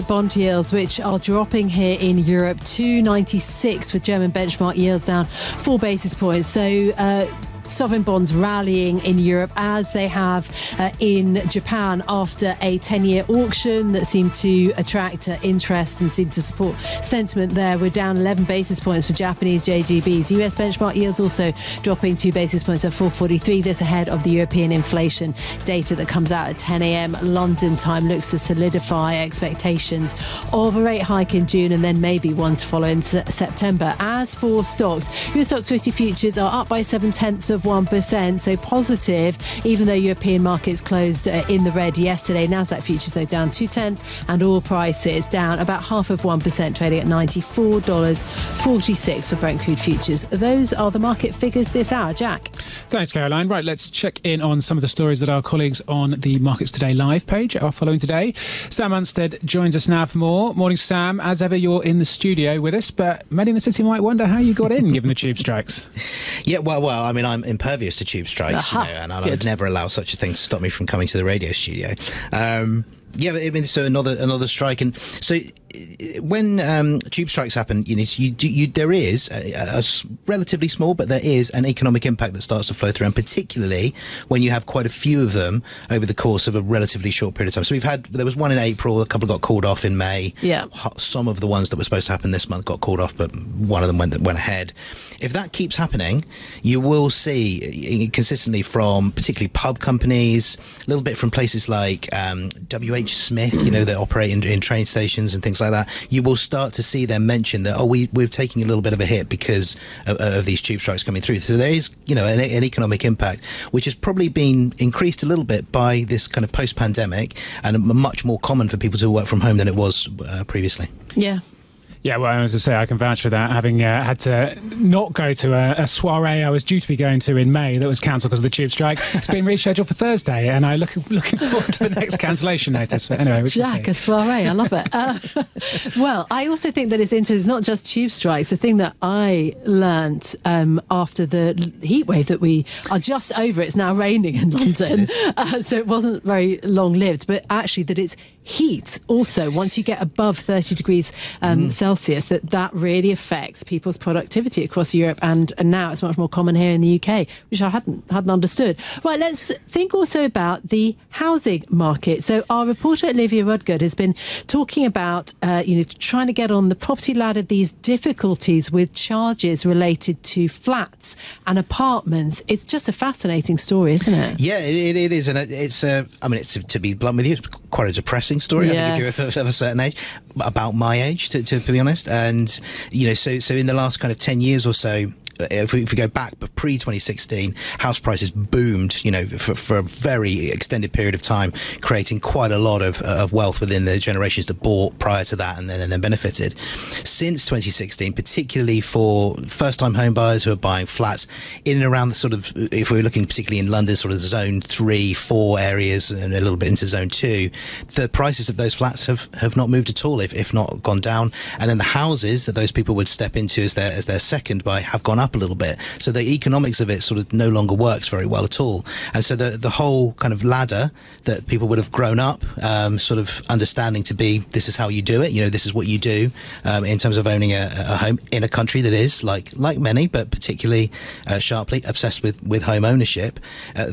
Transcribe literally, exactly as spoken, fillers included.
bond yields, which are dropping here in Europe. two ninety-six for German benchmark yields, down four basis points. So uh, sovereign bonds rallying in Europe, as they have uh, in Japan after a ten-year auction that seemed to attract uh, interest and seemed to support sentiment there. We're down eleven basis points for Japanese J G Bs. U S benchmark yields also dropping two basis points at four forty-three. This ahead of the European inflation data that comes out at ten a.m. London time. Looks to solidify expectations of a rate hike in June and then maybe one to follow in s- September. As for stocks, U S Stocks fifty futures are up by seven tenths of one percent, so positive, even though European markets closed uh, in the red yesterday. Nasdaq futures, though, down two tenths, and oil prices down about half of one percent, trading at ninety-four dollars forty-six for Brent crude futures. Those are the market figures this hour. Jack. Thanks, Caroline. Right, let's check in on some of the stories that our colleagues on the Markets Today live page are following today. Sam Unstead joins us now for more. Morning, Sam. As ever, you're in the studio with us, but many in the city might wonder how you got in given the tube strikes. Yeah, well, well, I mean, I'm impervious to tube strikes, you know, and I would never allow such a thing to stop me from coming to the radio studio. Um, yeah, I mean, so another another strike, and so when um, tube strikes happen, you know, you, do, you there is a, a relatively small, but there is an economic impact that starts to flow through, and particularly when you have quite a few of them over the course of a relatively short period of time. So we've had, there was one in April, a couple got called off in May. Yeah. Some of the ones that were supposed to happen this month got called off, but one of them went went ahead. If that keeps happening, you will see consistently from particularly pub companies, a little bit from places like um, W H Smith, you know, that operate in, in train stations and things like that. You will start to see them mention that, oh, we, we're taking a little bit of a hit because of, of these tube strikes coming through. So there is, you know, an, an economic impact, which has probably been increased a little bit by this kind of post-pandemic, and much more common for people to work from home than it was uh, previously. Yeah. Yeah, well, as I say, I can vouch for that, having uh, had to not go to a, a soiree I was due to be going to in May that was cancelled because of the tube strike. It's been rescheduled for Thursday, and I'm looking, looking forward to the next cancellation notice. But anyway, we Jack, a soiree, I love it. Uh, well, I also think that it's interesting, it's not just tube strikes. The thing that I learnt um, after the heat wave that we are just over, it's now raining in London, uh, so it wasn't very long-lived, but actually that it's heat also, once you get above thirty degrees um, mm. Celsius, that that really affects people's productivity across Europe, and, and now it's much more common here in the U K, which I hadn't hadn't understood. Right, let's think also about the housing market. So our reporter Olivia Rudgard has been talking about uh, you know, trying to get on the property ladder, these difficulties with charges related to flats and apartments. It's just a fascinating story, isn't it? Yeah, it, it is, and it's uh, I mean, it's to be blunt with you, it's quite a depressing story. Yes. I think if you're of a certain age, about my age, to, to be honest. And you know, so so in the last kind of ten years or so, if we, if we go back pre twenty sixteen, house prices boomed, you know, for, for a very extended period of time, creating quite a lot of, of wealth within the generations that bought prior to that and then, and then benefited. Since twenty sixteen, particularly for first-time home buyers who are buying flats in and around the sort of, if we're looking particularly in London, sort of zone three, four areas and a little bit into zone two, the prices of those flats have, have not moved at all, if, if not gone down. And then the houses that those people would step into as their, as their second buy have gone up a little bit. So the economics of it sort of no longer works very well at all. And so the the whole kind of ladder that people would have grown up um, sort of understanding to be, this is how you do it, you know, this is what you do um, in terms of owning a, a home in a country that is, like like many, but particularly uh, sharply obsessed with, with home ownership. Uh,